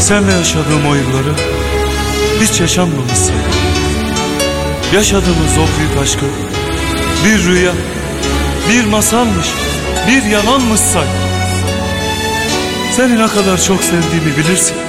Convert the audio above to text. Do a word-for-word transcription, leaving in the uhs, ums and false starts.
Senle yaşadığım o yılları hiç yaşanmamışsa, yaşadığımız o büyük aşkı bir rüya, bir masalmış, bir yalanmışsa, seni ne kadar çok sevdiğimi bilirsin.